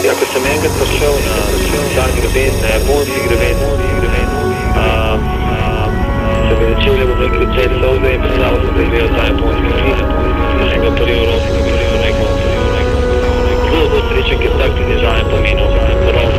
Ja, ko sem enkrat prišel na ta greben, na japonski greben, se bi začeli, bom rekel, cel solde in predstavil sem, da gledal ta japonski film. Enega prvi Evropi, ki bi rekel, zelo bo srečen, ker tak tudi zame pomenil,